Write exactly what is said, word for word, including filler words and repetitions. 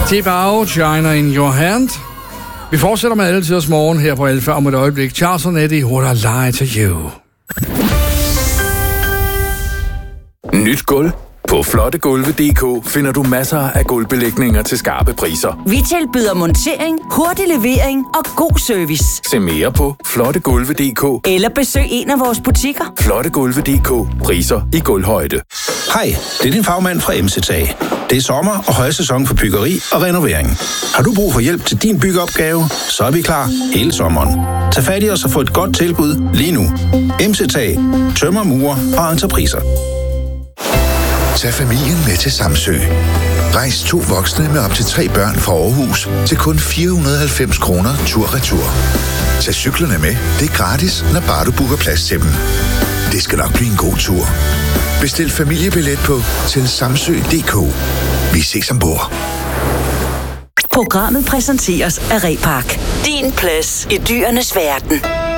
Tip out, China in your hand. Vi fortsætter med alle tiders morgen her på Alfa om et øjeblik. Charles og Nettie, What I Lie to You. Nyt gulv. På flottegulve punktum d k finder du masser af gulvbelægninger til skarpe priser. Vi tilbyder montering, hurtig levering og god service. Se mere på flottegulve punktum d k Eller besøg en af vores butikker. flottegulve punktum d k. Priser i gulvhøjde. Hej, det er din fagmand fra M C T A. Det er sommer og højsæson for byggeri og renovering. Har du brug for hjælp til din byggeopgave, så er vi klar hele sommeren. Tag fat i os og få et godt tilbud lige nu. M C T A. Tømmer, murer og entrepriser. Tag familien med til Samsø. Rejs to voksne med op til tre børn fra Aarhus til kun fire hundrede og halvfems kroner tur-retur. Tag cyklerne med. Det er gratis, når bare du booker plads til dem. Det skal nok blive en god tur. Bestil familiebillet på til samsø punktum d k. Vi ses ombord. Programmet præsenteres af Repark. Din plads i dyrenes verden.